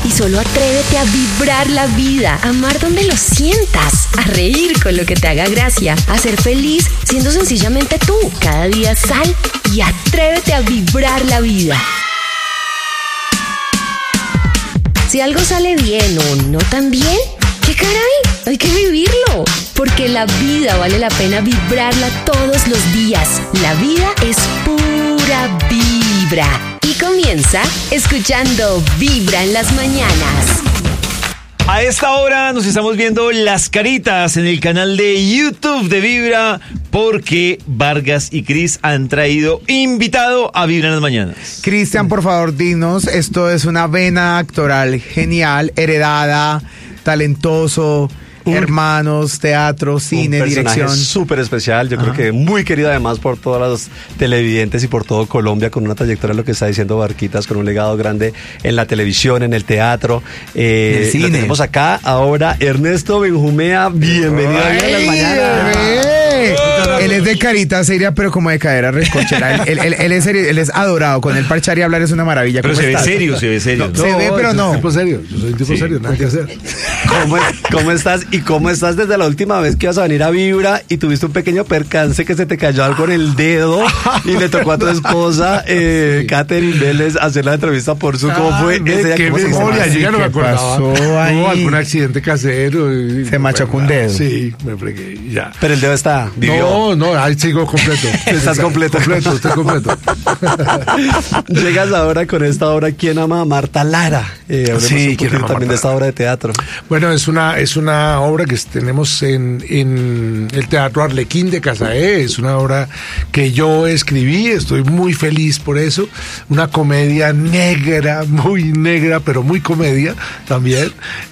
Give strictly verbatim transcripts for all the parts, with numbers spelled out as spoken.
Y solo atrévete a vibrar la vida, a amar donde lo sientas, a reír con lo que te haga gracia, a ser feliz siendo sencillamente tú. Cada día sal y atrévete a vibrar la vida. Si algo sale bien o no tan bien, ¿qué caray? Hay que vivirlo, porque la vida vale la pena vibrarla todos los días. La vida es pura vibra. Y comienza escuchando Vibra en las mañanas. A esta hora nos estamos viendo las caritas en el canal de YouTube de Vibra, porque Vargas y Cris han traído invitado a Vibra en las mañanas. Cristian, por favor, dinos, esto es una vena actoral genial, heredada, talentoso, Un, hermanos, teatro, cine, un dirección. Súper especial, yo Ajá. creo que muy querido además por todos los televidentes y por todo Colombia, con una trayectoria, lo que está diciendo Barquitas, con un legado grande en la televisión, en el teatro. Eh, el cine. Lo tenemos acá ahora, Ernesto Benjumea, bienvenido a Vibra en las mañanas. Él es de carita seria, pero como de cadera recochera. Él, él, él, él, es serio, él es adorado. Con él parchar y hablar es una maravilla. Pero se estás? ve serio, se ve serio. No, se no, ve, pero no. Soy un tipo serio. Yo soy un tipo sí. serio, nada que hacer. ¿Cómo, ¿Cómo estás? ¿Y cómo estás desde la última vez que ibas a venir a Vibra y tuviste un pequeño percance que se te cayó algo en el dedo y le tocó a tu esposa, eh, sí. Catherine Vélez, hacer la entrevista por Zoom? ¿Cómo fue ah, ese día? ¿Qué memoria? Yo ya no me acordaba. Hubo algún accidente casero. Y, se machocó un dedo. Sí, me fregué, ya. Pero el dedo está, vivió. No, no, ahí sigo completo. Estás completo. Completo, estoy completo. Llegas ahora con esta obra, ¿Quién ama a Marta Lara? Eh, sí, ¿quién ama también de esta obra de teatro? Bueno, es una, es una obra que tenemos en, en el Teatro Arlequín de Casaé. Es una obra que yo escribí, estoy muy feliz por eso. Una comedia negra, muy negra, pero muy comedia también,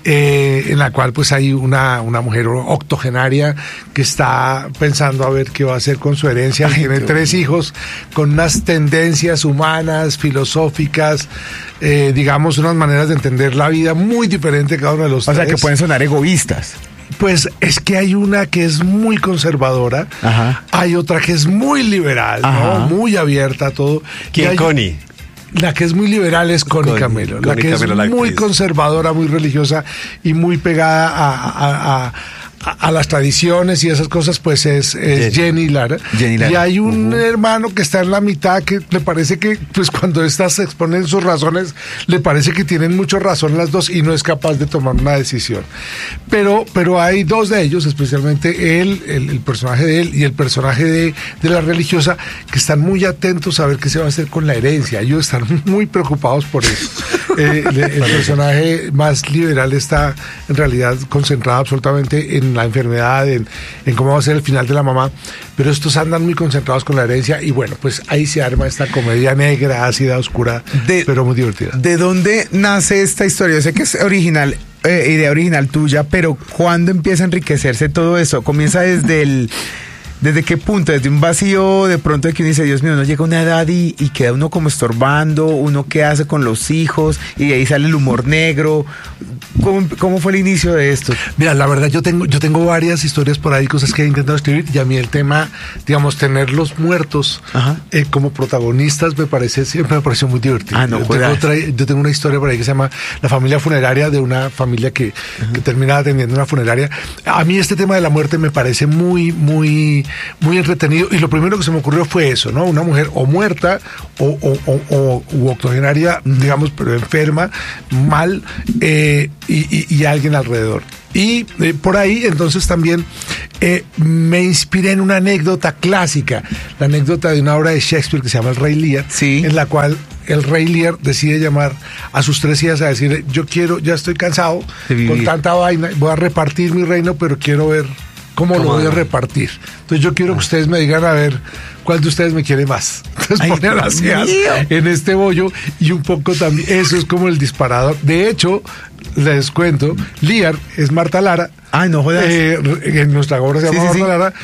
eh, en la cual pues hay una, una mujer octogenaria que está pensando a ver qué va a hacer con su herencia. Ay, tiene Dios. tres hijos con unas tendencias humanas, filosóficas, eh, digamos, unas maneras de entender la vida muy diferentes cada uno de los o tres. O sea, que pueden sonar egoístas. Pues es que hay una que es muy conservadora, Ajá. hay otra que es muy liberal, ¿no? Muy abierta a todo. ¿Quién, Connie? La que es muy liberal es Connie Con, Camelo, Connie la que Camelo, es la muy conservadora, muy religiosa y muy pegada a, a, a a las tradiciones y esas cosas, pues es, es Jenny. Jenny Lara. Jenny Lara. Y hay un uh-huh. hermano que está en la mitad que le parece que, pues cuando estas exponen sus razones, le parece que tienen mucha razón las dos y no es capaz de tomar una decisión. Pero, pero hay dos de ellos, especialmente él, el, el personaje de él y el personaje de, de la religiosa, que están muy atentos a ver qué se va a hacer con la herencia. Ellos están muy preocupados por eso. eh, el, el personaje más liberal está en realidad concentrado absolutamente en la enfermedad, en, en cómo va a ser el final de la mamá, pero estos andan muy concentrados con la herencia y bueno, pues ahí se arma esta comedia negra, ácida, oscura, de, pero muy divertida. ¿De dónde nace esta historia? Yo sé que es original, eh, idea original tuya, pero ¿cuándo empieza a enriquecerse todo eso? ¿Comienza desde el... ¿Desde qué punto? ¿Desde un vacío de pronto de que uno dice, Dios mío, uno llega a una edad y, y queda uno como estorbando, uno qué hace con los hijos y de ahí sale el humor negro? ¿Cómo, cómo fue el inicio de esto? Mira, la verdad yo tengo yo tengo varias historias por ahí, cosas que he intentado escribir y a mí el tema, digamos, tener los muertos eh, como protagonistas me parece siempre me pareció muy divertido. Ah, no, yo, tengo otra, yo tengo una historia por ahí que se llama La familia funeraria, de una familia que, uh-huh. que termina atendiendo una funeraria. A mí este tema de la muerte me parece muy, muy muy entretenido y lo primero que se me ocurrió fue eso, ¿no? Una mujer o muerta o, o, o, o u octogenaria, digamos, pero enferma, mal, eh, y, y, y alguien alrededor. Y eh, por ahí entonces también eh, me inspiré en una anécdota clásica, la anécdota de una obra de Shakespeare que se llama El Rey Lear, sí. en la cual el Rey Lear decide llamar a sus tres hijas a decirle, yo quiero, ya estoy cansado con tanta vaina, voy a repartir mi reino, pero quiero ver cómo lo voy a repartir. Entonces yo quiero que ustedes me digan a ver cuál de ustedes me quiere más. Entonces Ay, ponen las hijas en este bollo y un poco también, eso es como el disparador. De hecho, les cuento, Lear es Marta Lara. Ay, no jodas. Eh, en nuestra obra se llama sí, Marta sí, sí. Lara.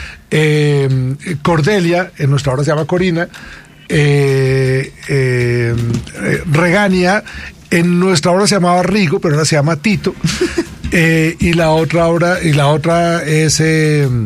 Eh, Cordelia, en nuestra obra se llama Corina. Eh, eh, Regania, en nuestra obra se llamaba Rigo, pero ahora se llama Tito. Eh, y la otra obra, y la otra es eh,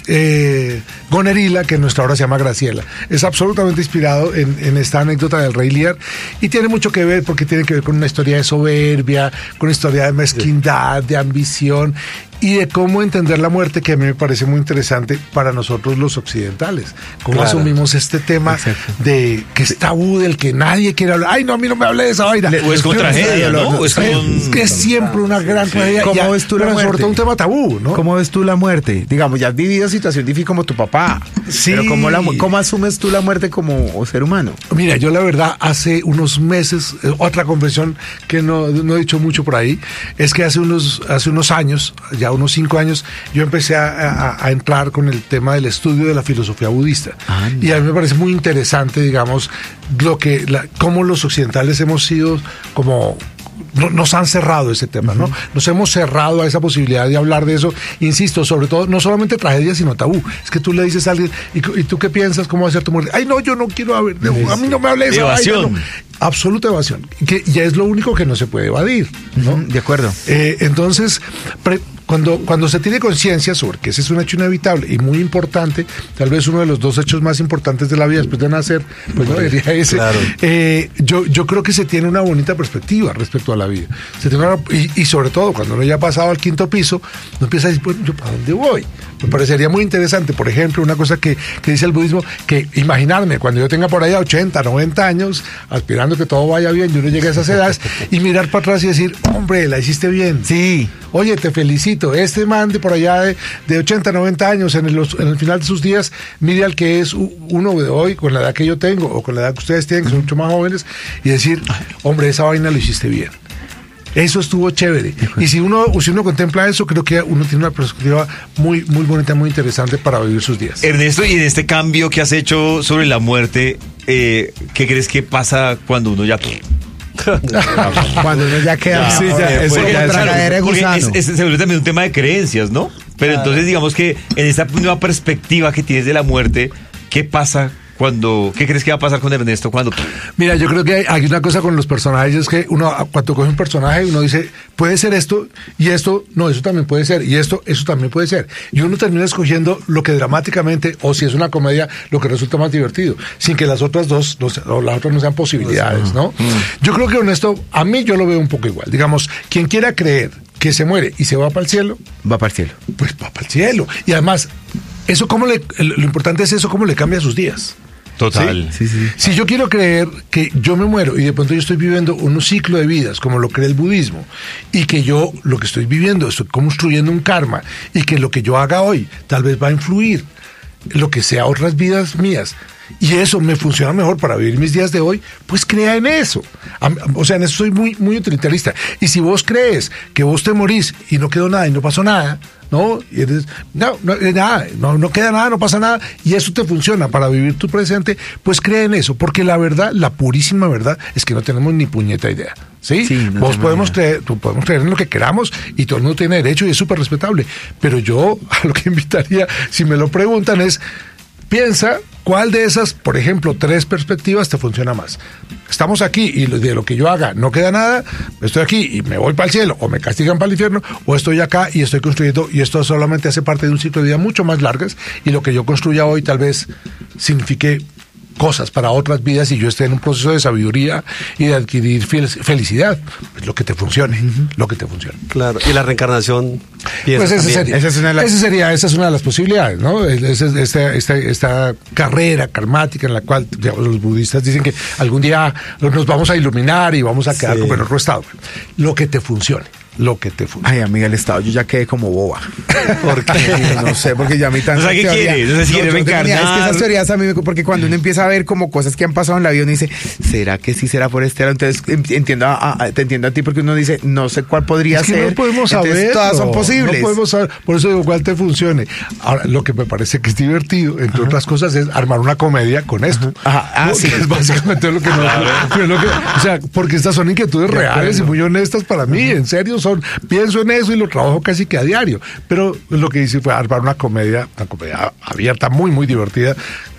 eh, Gonerila, que en nuestra obra se llama Graciela. Es absolutamente inspirado en, en esta anécdota del rey Lear y tiene mucho que ver porque tiene que ver con una historia de soberbia, con una historia de mezquindad, de ambición y de cómo entender la muerte, que a mí me parece muy interesante para nosotros los occidentales. Cómo claro. asumimos este tema Exacto. de que es tabú, del que nadie quiere hablar. Ay, no, a mí no me hable de esa vaina. O es con tragedia, ¿no? O es, con... es que es siempre una gran sí. tragedia. ¿Cómo ya, ves tú la muerte? Sobre todo un tema tabú, ¿no? ¿Cómo ves tú la muerte? Digamos, ya has vivido situación difícil como tu papá. Sí. Pero ¿cómo, la, ¿cómo asumes tú la muerte como ser humano? Mira, yo la verdad, hace unos meses, eh, otra confesión que no, no he dicho mucho por ahí, es que hace unos, hace unos años, ya unos cinco años, yo empecé a, a, a entrar con el tema del estudio de la filosofía budista. Ah, no. Y a mí me parece muy interesante, digamos, lo que, la, cómo los occidentales hemos sido como... No, nos han cerrado ese tema, ¿no? Uh-huh. Nos hemos cerrado a esa posibilidad de hablar de eso. Insisto, sobre todo, no solamente tragedia, sino tabú. Es que tú le dices a alguien, ¿y, y tú qué piensas? ¿Cómo va a ser tu muerte? Ay, no, yo no quiero, a, ver, a mí no me hable de esa evasión. No. Absoluta evasión. Que ya es lo único que no se puede evadir, ¿no? Uh-huh, de acuerdo. Eh, entonces, pre- Cuando, cuando se tiene conciencia sobre que ese es un hecho inevitable y muy importante, tal vez uno de los dos hechos más importantes de la vida después de nacer, pues no diría ese, claro. eh, yo, yo creo que se tiene una bonita perspectiva respecto a la vida. Se tiene una, y, y sobre todo, cuando uno ya ha pasado al quinto piso, uno empieza a decir, bueno, ¿yo para dónde voy? Me parecería muy interesante, por ejemplo, una cosa que, que dice el budismo, que imaginarme cuando yo tenga por allá ochenta, noventa años, aspirando que todo vaya bien y uno llegue a esas edades, y mirar para atrás y decir, hombre, la hiciste bien. Sí. Oye, te felicito. Este man de por allá de, de ochenta, noventa años, en el, en el final de sus días, mire al que es uno de hoy, con la edad que yo tengo, o con la edad que ustedes tienen, que son mucho más jóvenes, y decir, hombre, esa vaina lo hiciste bien. Eso estuvo chévere. Y si uno, si uno contempla eso, creo que uno tiene una perspectiva muy, muy bonita, muy interesante para vivir sus días. Ernesto, y en este cambio que has hecho sobre la muerte, eh, ¿qué crees que pasa cuando uno ya... cuando uno ya queda... Ya, sí, ya, es porque, claro, porque es, es, se vuelve también un tema de creencias, ¿no? Pero claro. Entonces digamos que en esta nueva perspectiva que tienes de la muerte, ¿qué pasa? Cuando, ¿qué crees que va a pasar con Ernesto cuando? Mira, yo creo que hay, hay una cosa con los personajes, es que uno cuando coge un personaje, uno dice, puede ser esto, y esto, no, eso también puede ser, y esto, eso también puede ser. Y uno termina escogiendo lo que dramáticamente, o si es una comedia, lo que resulta más divertido, sin que las otras dos, no, o las otras no sean posibilidades, ¿no? Mm. Yo creo que Ernesto, a mí yo lo veo un poco igual. Digamos, quien quiera creer que se muere y se va para el cielo, va para el cielo. Pues va para el cielo. Y además, eso cómo le, lo importante es eso, cómo le cambia sus días. Total. ¿Sí? Sí, sí. Si yo quiero creer que yo me muero y de pronto yo estoy viviendo un ciclo de vidas, como lo cree el budismo, y que yo lo que estoy viviendo, estoy construyendo un karma, y que lo que yo haga hoy tal vez va a influir en lo que sea otras vidas mías, y eso me funciona mejor para vivir mis días de hoy, pues crea en eso. O sea, en eso soy muy, muy utilitarista. Y si vos crees que vos te morís y no quedó nada y no pasó nada, ¿no? Y eres, no, no, nada, no, no queda nada, no pasa nada, y eso te funciona para vivir tu presente, pues cree en eso, porque la verdad, la purísima verdad, es que no tenemos ni puñeta idea. ¿Sí? Sí, no Vos podemos creer, tú podemos creer en lo que queramos y todo el mundo tiene derecho y es súper respetable. Pero yo a lo que invitaría, si me lo preguntan, es piensa cuál de esas, por ejemplo, tres perspectivas te funciona más. Estamos aquí y de lo que yo haga no queda nada, estoy aquí y me voy para el cielo o me castigan para el infierno, o estoy acá y estoy construyendo, y esto solamente hace parte de un ciclo de vida mucho más largas, y lo que yo construya hoy tal vez signifique cosas para otras vidas y yo esté en un proceso de sabiduría y de adquirir felicidad, pues lo que te funcione, uh-huh. lo que te funcione. Claro, y la reencarnación. Pues esa sería, esa, es una de las, esa sería, esa es una de las posibilidades, ¿no? Esta, esta, esta, esta carrera karmática en la cual digamos, los budistas dicen que algún día nos vamos a iluminar y vamos a quedar sí. como en otro estado. Lo que te funcione. Lo que te funciona. Ay, amiga, el estado yo ya quedé como boba. ¿Por qué? No sé, porque ya a mí tanto. No sé qué quiere, no sé si quiere reencarnar. Es que esas teorías a mí, porque cuando uno empieza a ver como cosas que han pasado en la vida, uno dice, ¿será que sí será por este lado? Entonces entiendo a, a, te entiendo a ti porque uno dice, no sé cuál podría es que ser. No podemos saber. Todas son posibles. No podemos saber, por eso digo, cuál te funcione. Ahora, lo que me parece que es divertido, entre Ajá. otras cosas, es armar una comedia con esto. Ajá. Ah, sí. Es básicamente lo que no. lo que, o sea, porque estas son inquietudes reales y muy honestas para mí, en serio, son, pienso en eso y lo trabajo casi que a diario, pero lo que hice fue armar una comedia, una comedia abierta, muy muy divertida,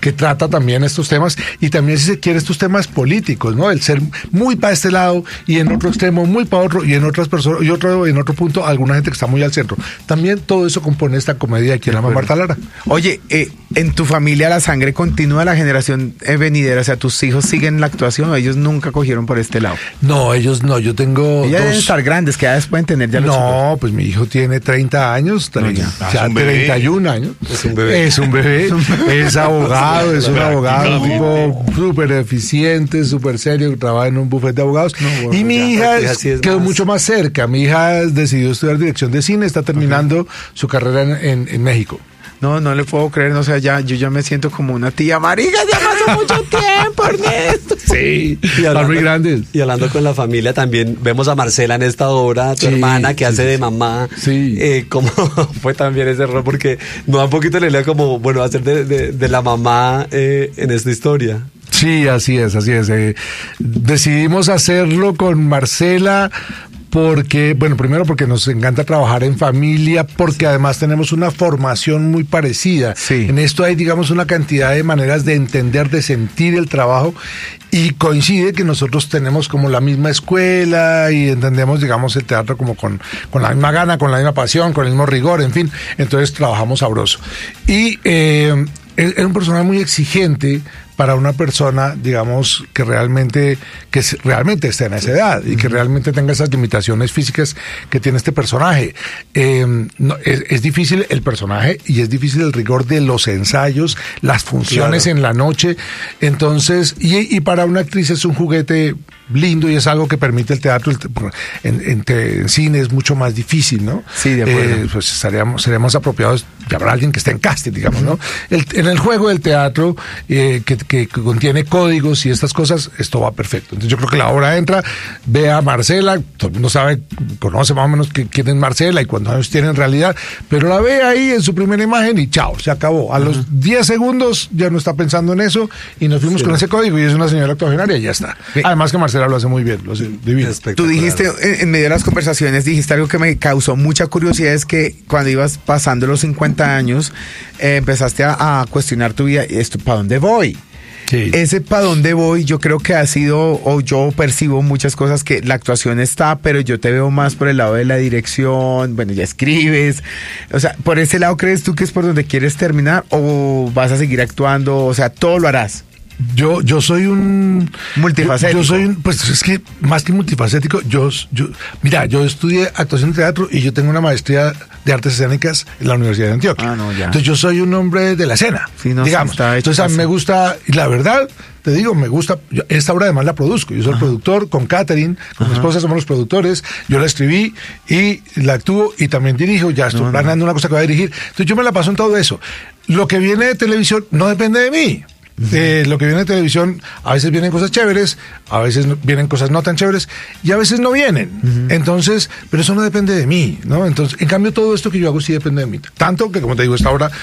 que trata también estos temas y también, si se quiere, estos temas políticos, ¿no? El ser muy para este lado y en otro extremo muy para otro y en otras personas y otro en otro punto alguna gente que está muy al centro. También todo eso compone esta comedia aquí en la Marta Lara. Oye, eh, en tu familia la sangre continúa, la generación eh, venidera, o sea, tus hijos siguen la actuación o ellos nunca cogieron por este lado. No, ellos no, yo tengo Ellas dos... deben estar grandes, que ya después pueden tener ya los No, chicos. pues mi hijo tiene treinta años, No, ya. ya, Ah, ya es un bebé. treinta y un años. Es un bebé. Es un bebé, es abogado, es un Pero aquí abogado, un claramente. tipo súper eficiente, súper serio, trabaja en un bufete de abogados. bueno, y mi ya, hija mi hija es- sí es quedó más. mucho más cerca. Mi hija decidió estudiar dirección de cine, está terminando su carrera en, en- en México. No, no le puedo creer, no, o sea, ya, yo ya me siento como una tía marica, ya pasó mucho tiempo, Ernesto. Sí, Y están hablando, muy grandes. y hablando con la familia, también vemos a Marcela en esta obra, tu Sí, hermana, que sí, hace sí, de sí. mamá. Sí. Eh, ¿Cómo fue también ese rol? Porque me da un poquito la idea como, bueno, hacer de, de- de la mamá eh, en esta historia. Sí, así es, así es. Eh, decidimos hacerlo con Marcela porque, bueno, primero porque nos encanta trabajar en familia, porque además tenemos una formación muy parecida. Sí. En esto hay, digamos, una cantidad de maneras de entender, de sentir el trabajo, y coincide que nosotros tenemos como la misma escuela y entendemos, digamos, el teatro como con, con la misma gana, con la misma pasión, con el mismo rigor, en fin. Entonces trabajamos sabroso. Y eh, era un personaje muy exigente para una persona, digamos, que realmente, que s- realmente esté en esa edad y que realmente tenga esas limitaciones físicas que tiene este personaje. Eh, no, es, es difícil el personaje y es difícil el rigor de los ensayos, las funciones Claro. en la noche. Entonces, y, y para una actriz es un juguete lindo y es algo que permite el teatro. El te- en, en, te- en cine es mucho más difícil, ¿no? Sí, de acuerdo. Eh, pues estaríamos, seríamos apropiados de haber alguien que esté en casting, digamos, ¿no? El- en el juego del teatro, eh, que, que- que contiene códigos y estas cosas, esto va perfecto. Entonces yo creo que la obra entra, ve a Marcela, todo el mundo sabe, conoce más o menos que- quién es Marcela y cuántos años tiene en realidad, pero la ve ahí en su primera imagen y chao, se acabó. A los diez segundos ya no está pensando en eso y nos fuimos con ese código y es una señora octogenaria y ya está. Sí. Además que Marcela lo hace muy bien, lo hace divino. Tú Espectacular. dijiste, en, en medio de las conversaciones, dijiste algo que me causó mucha curiosidad, es que cuando ibas pasando los cincuenta años, eh, empezaste a, a cuestionar tu vida, esto, ¿para dónde voy? Sí. Ese para dónde voy, yo creo que ha sido, o yo percibo muchas cosas que la actuación está, pero yo te veo más por el lado de la dirección, bueno, ya escribes, o sea, ¿por ese lado crees tú que es por donde quieres terminar o vas a seguir actuando? O sea, todo lo harás. Yo, yo soy un Multifacético. Yo, yo soy un, pues es que más que multifacético, yo, yo, mira, yo estudié actuación en teatro y yo tengo una maestría de artes escénicas en la Universidad de Antioquia. Ah, no, ya. Entonces yo soy un hombre de la escena, Sí, no, digamos. sí, está hecho Entonces a mí así. me gusta, y la verdad, te digo, me gusta, yo esta obra además la produzco, yo soy el productor con Catherine, con mi esposa somos los productores, yo la escribí y la actúo y también dirijo, ya estoy No, no. planeando una cosa que voy a dirigir. Entonces yo me la paso en todo eso. Lo que viene de televisión no depende de mí. Eh, lo que viene de televisión, a veces vienen cosas chéveres, a veces no- vienen cosas no tan chéveres y a veces no vienen. Entonces, pero eso no depende de mí, ¿no? Entonces, en cambio, todo esto que yo hago sí depende de mí. Tanto que, como te digo, esta obra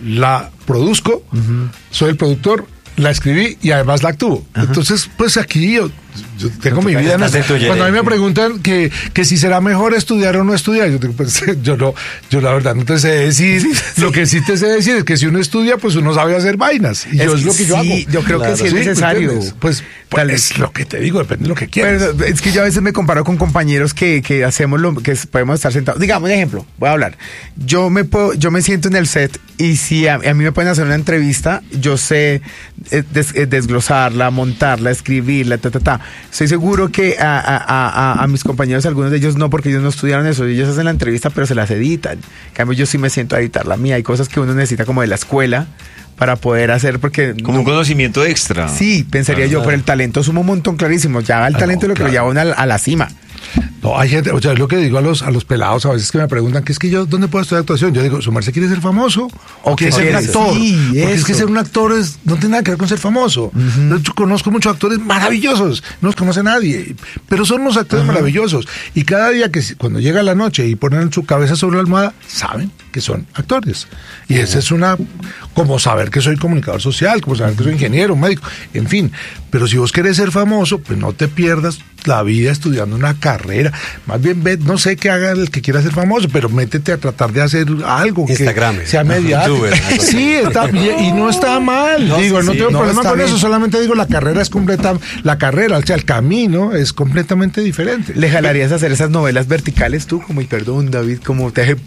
la produzco, soy el productor, la escribí y además la actúo. Entonces, pues aquí yo, yo tengo mi vida en estás esto. en tu Cuando a mí me gerente. preguntan que, que si será mejor estudiar o no estudiar, yo digo, pues yo no, yo la verdad no te sé decir. Lo que sí te sé decir es que si uno estudia, pues uno sabe hacer vainas. Y yo es lo que yo sí, hago. yo creo Claro. que sí es ¿Sí? ¿Me necesario. entiendes? Pues, pues Tal es vez. lo que te digo, depende de lo que quieras. Pero es que yo a veces me comparo con compañeros que, que hacemos lo que podemos estar sentados. Digamos, un ejemplo, voy a hablar. Yo me puedo, yo me siento en el set y si a, a mí me pueden hacer una entrevista, yo sé eh, des- eh, desglosarla, montarla, escribirla, ta, ta, ta. Estoy seguro que a, a, a, a- a mis compañeros, algunos de ellos no, porque ellos no estudiaron eso, ellos hacen la entrevista, pero se las editan. En cambio, yo sí me siento a editar la mía. Hay cosas que uno necesita como de la escuela para poder hacer, porque Como un conocimiento extra. sí, pensaría Claro, yo, claro. pero el talento suma un montón clarísimo. Ya el Ah, talento no, es lo que lo claro. lleva a uno a, la- a la cima. No, hay gente, o sea, es lo que digo a los, a los pelados a veces que me preguntan que es que yo, ¿dónde puedo estudiar actuación? Yo digo, ¿su merced quiere ser famoso? ¿O quiere ¿O ser un quieres? actor? Sí, Porque es que eso. ser un actor es, no tiene nada que ver con ser famoso. Yo conozco muchos actores maravillosos, no los conoce nadie, pero son unos actores maravillosos. Y cada día que, se- cuando llega la noche y ponen su cabeza sobre la almohada, saben que son actores. Y esa es una, como saber que soy comunicador social, como saber que soy ingeniero, médico, en fin. Pero si vos querés ser famoso, pues no te pierdas la vida estudiando una carrera carrera. Más bien, ve, no sé qué haga el que quiera ser famoso, pero métete a tratar de hacer algo Instagram, que sea mediático. Sí, está bien, y no está mal. No, digo, sí, no tengo sí, problema no con bien. Eso, solamente digo, la carrera es completa, la carrera, o sea, el camino es completamente diferente. ¿Le jalarías a hacer esas novelas verticales tú? Como, y perdón, David, como te